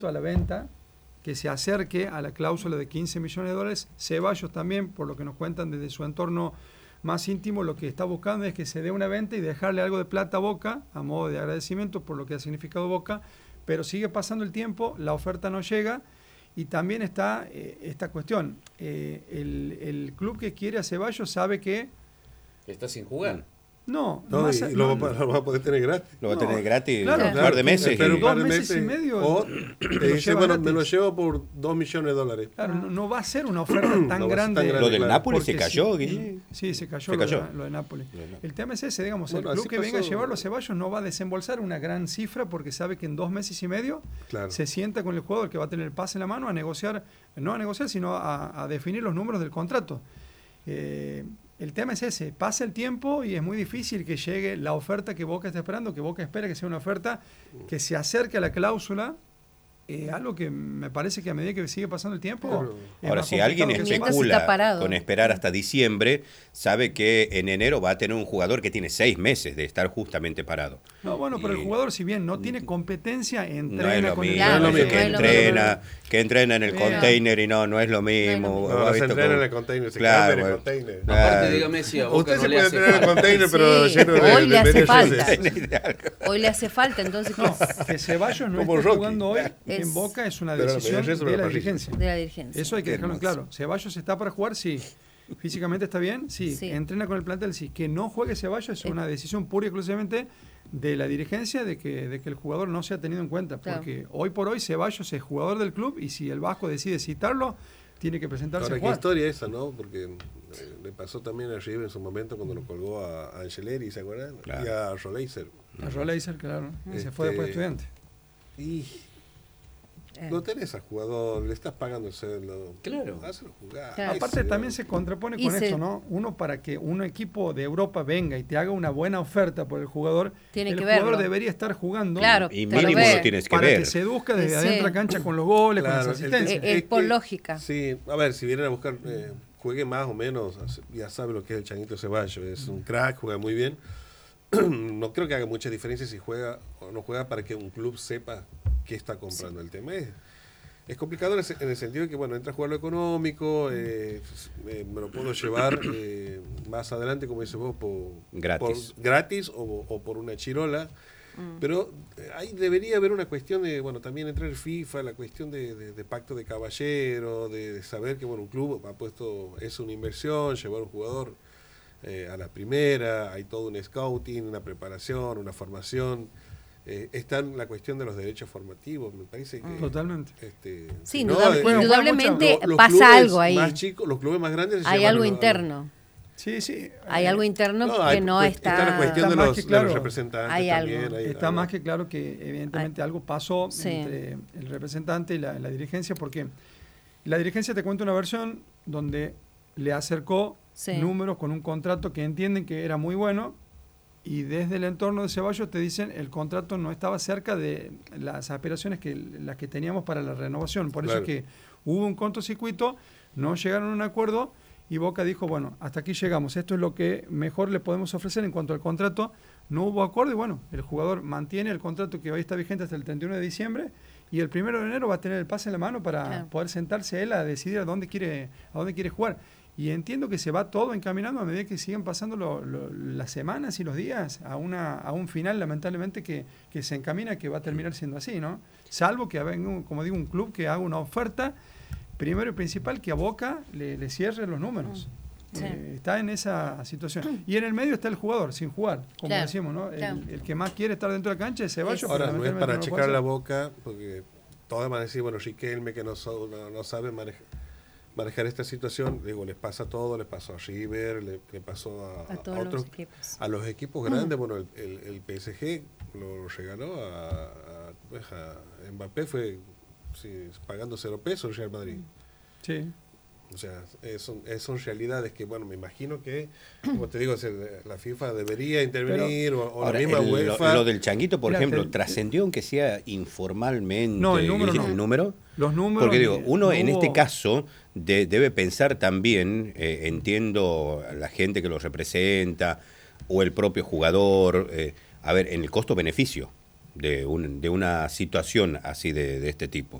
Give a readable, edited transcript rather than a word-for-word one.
a la venta que se acerque a la cláusula de 15 millones de dólares. Ceballos también, por lo que nos cuentan desde su entorno más íntimo, lo que está buscando es que se dé una venta y dejarle algo de plata a Boca, a modo de agradecimiento por lo que ha significado Boca, pero sigue pasando el tiempo, la oferta no llega, y también está esta cuestión. El club que quiere a Ceballos sabe que... Está sin jugar. No, lo va a poder tener gratis. Lo va a tener gratis claro, un par de meses. Pero 2 meses y medio. O te dice, bueno, me lo llevo por $2 millones. Claro, no va a ser una oferta tan grande. Lo del Nápoles se cayó, Guille. Sí, se cayó. Lo de Nápoles. El tema es ese, digamos, el club que venga a llevarlo a Ceballos no va a desembolsar una gran cifra porque sabe que en 2 meses y medio se sienta con el jugador que va a tener el pase en la mano a negociar, no a negociar, sino a definir los números del contrato. El tema es ese, pasa el tiempo y es muy difícil que llegue la oferta que Boca está esperando, que Boca espera que sea una oferta que se acerque a la cláusula, algo que me parece que a medida que sigue pasando el tiempo... Ahora, si alguien especula con esperar hasta diciembre, sabe que en enero va a tener un jugador que tiene 6 meses de estar justamente parado. No, bueno, pero el jugador, si bien no tiene competencia, entrena no es lo con mismo, el... no es lo mismo. Que entrena en el container y no es lo mismo. No se entrena en el container, se claro, cambia en el container. Aparte, dígame si a Boca usted no se puede entrenar en el container, pero lleno de... Hoy le hace falta. falta. Hoy le hace falta, entonces... Que Ceballos no Como esté Rocky. jugando hoy en Boca es una decisión de la dirigencia. De la dirigencia. Eso hay que dejarlo en claro. Ceballos está para jugar, sí. Físicamente está bien, sí. Entrena con el plantel, sí. Que no juegue Ceballos es una decisión pura y exclusivamente de la dirigencia de que el jugador no sea tenido en cuenta. Porque hoy por hoy Ceballos es jugador del club y si el Vasco decide citarlo, tiene que presentarse Ahora, a jugar. qué historia esa, ¿no? Porque le pasó también a River en su momento cuando lo colgó a Angeleri, ¿se acuerdan? Claro. Y a Roleiser. A Roleiser, claro. Se fue después de Estudiante. Y no tenés al jugador, le estás pagando el sueldo. Claro. Hazlo jugar. Claro. Aparte también se contrapone con esto, ¿no? Uno, para que un equipo de Europa venga y te haga una buena oferta por el jugador, tiene el que jugador verlo. debería estar jugando. Claro, y mínimo lo tienes que para ver. que seduzca desde adentro la cancha con los goles, con las asistencias. Es por lógica. Sí, a ver, si vienen a buscar, juegue más o menos, ya sabe lo que es el Changuito Ceballos, es un crack, juega muy bien. No creo que haga mucha diferencia si juega o no juega para que un club sepa qué está comprando. El tema es complicado en el sentido de que, bueno, entra a jugar lo económico, me lo puedo llevar más adelante, como dices vos, gratis o por una chirola. Pero ahí debería haber una cuestión de, bueno, también entra el FIFA, la cuestión de pacto de caballero, de saber que, bueno, un club ha puesto, es una inversión, llevar un jugador a la primera, hay todo un scouting, una preparación, una formación. Está en la cuestión de los derechos formativos, me parece que... Totalmente. Sí, indudablemente pasa algo ahí. Más chicos, los clubes más grandes... Hay algo interno. Sí. Hay algo interno que no está... Está la cuestión de los representantes hay también. Algo. Está más que claro que evidentemente algo pasó entre el representante y la dirigencia, porque la dirigencia te cuenta una versión donde le acercó números con un contrato que entienden que era muy bueno, y desde el entorno de Ceballos te dicen el contrato no estaba cerca de las aspiraciones las que teníamos para la renovación. Por eso es que hubo un cortocircuito, no llegaron a un acuerdo y Boca dijo, bueno, hasta aquí llegamos, esto es lo que mejor le podemos ofrecer en cuanto al contrato. No hubo acuerdo y bueno, el jugador mantiene el contrato que hoy está vigente hasta el 31 de diciembre y el 1 de enero va a tener el pase en la mano para poder sentarse él a decidir a dónde quiere jugar. Y entiendo que se va todo encaminando a medida que siguen pasando las semanas y los días a un final, lamentablemente, que se encamina, que va a terminar siendo así, ¿no? Salvo que venga, como digo, un club que haga una oferta, primero y principal, que a Boca le cierre los números. Está en esa situación. Y en el medio está el jugador, sin jugar, como decimos, ¿no? El que más quiere estar dentro de la cancha es Ceballos. Ahora, no es para checar la Boca, porque todos van a decir, bueno, Riquelme, que no sabe manejar esta situación, digo, les pasa todo, les pasó a River, le pasó a otros equipos. A los equipos grandes, bueno, el PSG lo regaló a Mbappé, fue pagando $0 el Real Madrid. Sí. O sea, son realidades que, bueno, me imagino que, como te digo, la FIFA debería intervenir, o la misma UEFA. Lo del Changuito, por ejemplo, ¿trascendió aunque sea informalmente el número? Los números. Porque digo, uno en este caso debe pensar también, entiendo la gente que lo representa, o el propio jugador, a ver, en el costo-beneficio. de una situación así de este tipo.